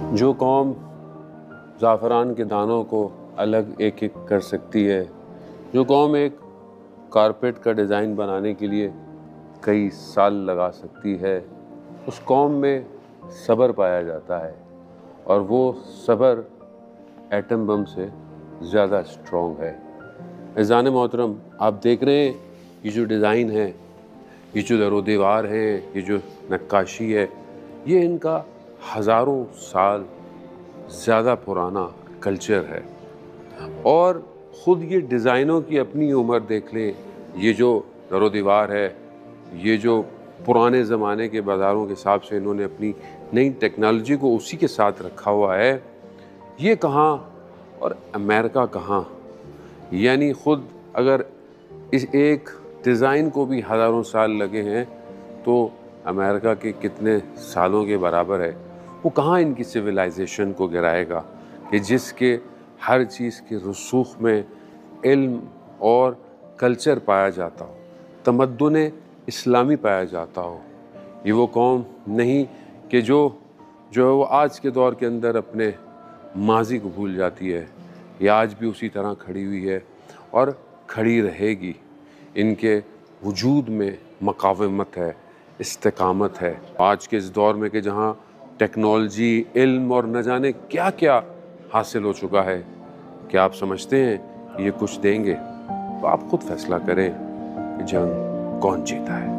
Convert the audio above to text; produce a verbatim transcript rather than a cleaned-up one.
जो कौम ज़ाफ़रान के दानों को अलग एक एक कर सकती है, जो कौम एक कारपेट का डिज़ाइन बनाने के लिए कई साल लगा सकती है, उस कौम में सब्र पाया जाता है और वो सब्र एटम बम से ज़्यादा स्ट्रॉन्ग है। इज़ान मोहतरम, आप देख रहे हैं ये जो डिज़ाइन है, ये जो दरो दीवार है, ये जो नक्काशी है, ये इनका हज़ारों साल ज़्यादा पुराना कल्चर है। और ख़ुद ये डिज़ाइनों की अपनी उम्र देख लें, ये जो दरो दीवार है, ये जो पुराने ज़माने के बाज़ारों के हिसाब से इन्होंने अपनी नई टेक्नोलॉजी को उसी के साथ रखा हुआ है, ये कहाँ और अमेरिका कहाँ। यानी ख़ुद अगर इस एक डिज़ाइन को भी हज़ारों साल लगे हैं तो अमेरिका के कितने सालों के बराबर है। वो कहाँ इनकी सिविलाइजेशन को गिराएगा कि जिसके हर चीज़ के रसूख में इल्म और कल्चर पाया जाता हो, तमद्दुन इस्लामी पाया जाता हो। ये वो कौम नहीं कि जो जो है वो आज के दौर के अंदर अपने माजी को भूल जाती है। ये आज भी उसी तरह खड़ी हुई है और खड़ी रहेगी। इनके वजूद में मकावमत है, इस्तिकामत है। आज के इस दौर में कि जहाँ टेक्नोलॉजी, इल्म और न जाने क्या क्या हासिल हो चुका है, क्या आप समझते हैं ये कुछ देंगे? तो आप खुद फैसला करें कि जंग कौन जीता है।